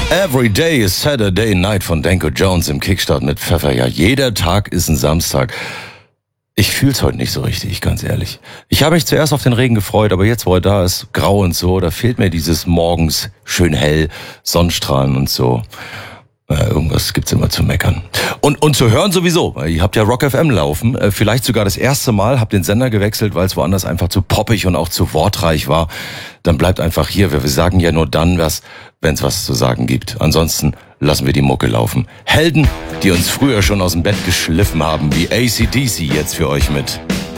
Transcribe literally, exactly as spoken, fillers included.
Every day is Saturday night von Danko Jones im Kickstart mit Pfeffer. Ja, jeder Tag ist ein Samstag. Ich fühl's heute nicht so richtig, ganz ehrlich. Ich habe mich zuerst auf den Regen gefreut, aber jetzt, wo er da ist, grau und so, da fehlt mir dieses morgens schön hell, Sonnenstrahlen und so. Äh, irgendwas gibt's immer zu meckern. Und, und zu hören sowieso, weil ihr habt ja Rock F M laufen, äh, vielleicht sogar das erste Mal, habt den Sender gewechselt, weil es woanders einfach zu poppig und auch zu wortreich war. Dann bleibt einfach hier, wir, wir sagen ja nur dann was, wenn es was zu sagen gibt. Ansonsten lassen wir die Mucke laufen. Helden, die uns früher schon aus dem Bett geschliffen haben, wie A C D C jetzt für euch mit